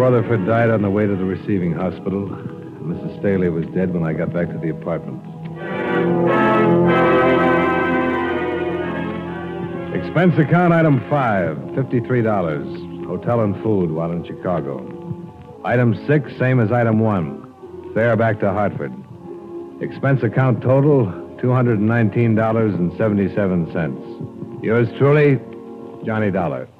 Rutherford died on the way to the receiving hospital. Mrs. Staley was dead when I got back to the apartment. Expense account item 5, $53. Hotel and food while in Chicago. Item 6, same as item 1. Fare back to Hartford. Expense account total, $219.77. Yours truly, Johnny Dollar.